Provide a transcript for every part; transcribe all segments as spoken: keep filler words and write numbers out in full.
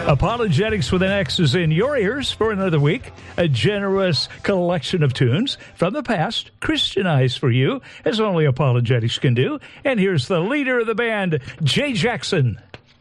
Apologetics with an X is in your ears for another week. A generous collection of tunes from the past, Christianized for you, as only Apologetics can do. And here's the leader of the band, Jay Jackson.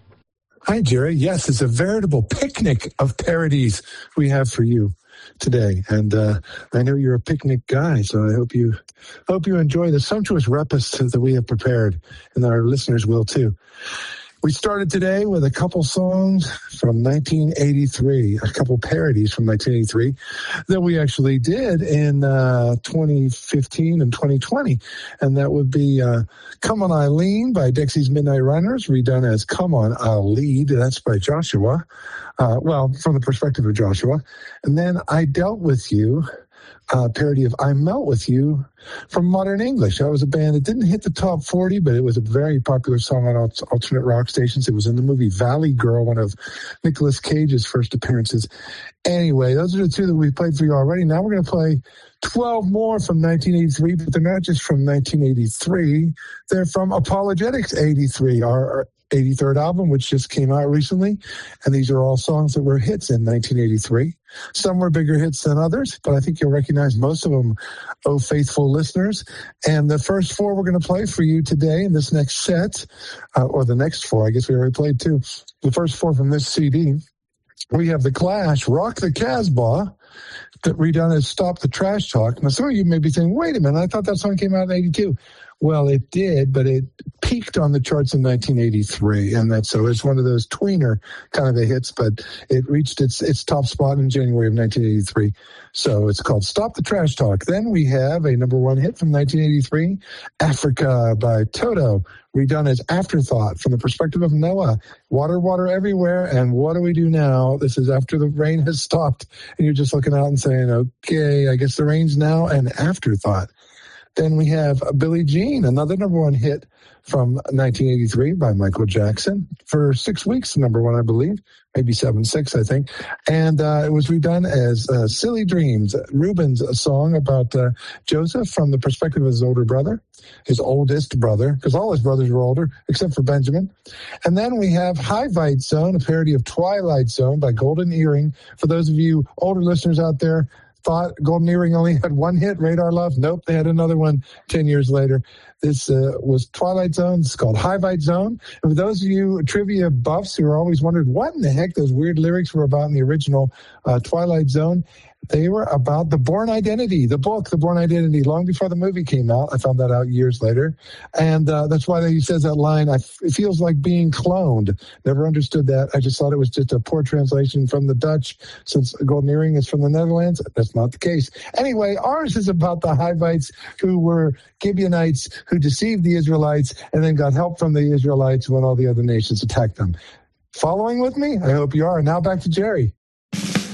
Hi, Jerry. Yes, it's a veritable picnic of parodies we have for you today. And uh, I know you're a picnic guy, so I hope you hope you enjoy the sumptuous repast that we have prepared, and our listeners will too. We started today with a couple songs from nineteen eighty-three, a couple parodies from nineteen eighty-three that we actually did in uh, twenty fifteen and twenty twenty. And that would be uh, Come On Eileen by Dixie's Midnight Runners, redone as Come On I'll Lead. That's by Joshua. Uh, well, from the perspective of Joshua. And then I Dealt With You, Uh, parody of I Melt With You from Modern English. That was a band that didn't hit the top forty, but it was a very popular song on alternate rock stations. It was in the movie Valley Girl, one of Nicolas Cage's first appearances. Anyway, those are the two that we played for you already. Now we're going to play twelve more from nineteen eighty-three, but they're not just from nineteen eighty-three. They're from Apologetics eighty-three, our, our eighty-third album, which just came out recently. And these are all songs that were hits in nineteen eighty-three. Some were bigger hits than others, but I think you'll recognize most of them, oh faithful listeners. And the first four we're going to play for you today in this next set, uh, or the next four, I guess we already played two. The first four from this C D, we have The Clash, Rock the Casbah, that redone as Stop the Trash Talk. Now, some of you may be saying, wait a minute, I thought that song came out in eighty-two. Well, it did, but it peaked on the charts in nineteen eighty-three, and that's so it's one of those tweener kind of a hits, but it reached its its top spot in January of nineteen eighty-three. So it's called Stop the Trash Talk. Then we have a number one hit from nineteen eighty-three, Africa by Toto, redone as Afterthought from the perspective of Noah. Water, water everywhere, and what do we do now? This is after the rain has stopped, and you're just looking out and saying, okay, I guess the rain's now an afterthought. Then we have Billie Jean, another number one hit from nineteen eighty-three by Michael Jackson. For six weeks, number one, I believe. Maybe seven, six, I think. And uh, it was redone as uh, Silly Dreams, Reuben's a song about uh, Joseph from the perspective of his older brother, his oldest brother, because all his brothers were older, except for Benjamin. And then we have Hivite Zone, a parody of Twilight Zone by Golden Earring. For those of you older listeners out there, thought Golden Earring only had one hit, Radar Love. Nope, they had another one ten years later. This uh, was Twilight Zone. It's called Hivite Zone. And for those of you trivia buffs who are always wondered what in the heck those weird lyrics were about in the original uh, Twilight Zone, they were about The Bourne Identity, the book, The Bourne Identity, long before the movie came out. I found that out years later. And uh, that's why he says that line, I f- it feels like being cloned. Never understood that. I just thought it was just a poor translation from the Dutch, since Golden Earring is from the Netherlands. That's not the case. Anyway, ours is about the Hivites who were Gibeonites who deceived the Israelites and then got help from the Israelites when all the other nations attacked them. Following with me? I hope you are. Now back to Jerry.